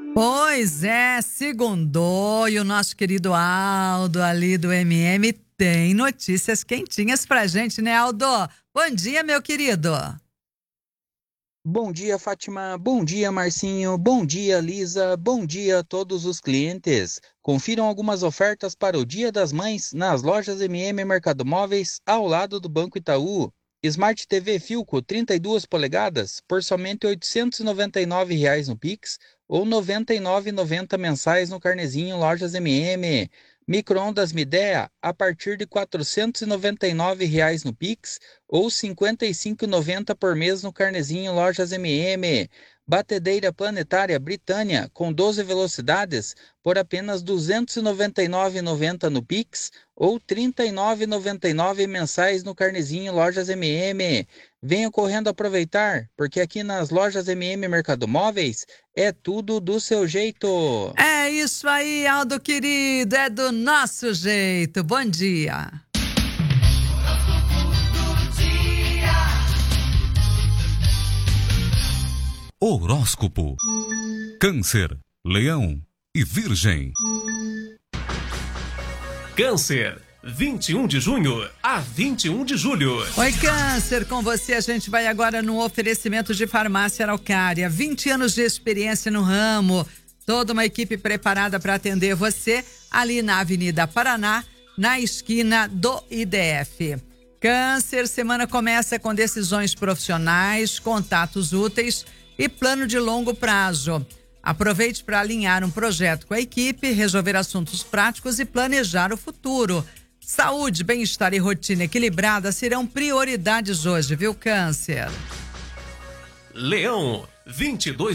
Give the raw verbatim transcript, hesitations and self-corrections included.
Pois é, segundou e o nosso querido Aldo ali do M M tem notícias quentinhas pra gente, né, Aldo? Bom dia, meu querido. Bom dia, Fátima. Bom dia, Marcinho. Bom dia, Lisa. Bom dia a todos os clientes. Confiram algumas ofertas para o Dia das Mães nas lojas M M Mercado Móveis ao lado do Banco Itaú. Smart T V Philco trinta e duas polegadas por somente oitocentos e noventa e nove reais no Pix ou noventa e nove reais e noventa centavos mensais no carnezinho Lojas M M. Micro-ondas Midea a partir de quatrocentos e noventa e nove reais no Pix ou cinquenta e cinco reais e noventa centavos por mês no carnezinho Lojas M M. Batedeira planetária Britânia com doze velocidades por apenas duzentos e noventa e nove reais e noventa centavos no Pix ou trinta e nove reais e noventa e nove centavos mensais no carnezinho Lojas M M. Venha correndo aproveitar, porque aqui nas lojas M M Mercado Móveis é tudo do seu jeito. É isso aí, Aldo querido, é do nosso jeito. Bom dia. Horóscopo. Câncer, Leão e Virgem. Câncer, vinte e um de junho a vinte e um de julho. Oi, Câncer, com você a gente vai agora no oferecimento de Farmácia Araucária. vinte anos de experiência no ramo, toda uma equipe preparada para atender você ali na Avenida Paraná, na esquina do I D F. Câncer, semana começa com decisões profissionais, contatos úteis e plano de longo prazo. Aproveite para alinhar um projeto com a equipe, resolver assuntos práticos e planejar o futuro. Saúde, bem-estar e rotina equilibrada serão prioridades hoje, viu, Câncer? Leão, vinte e dois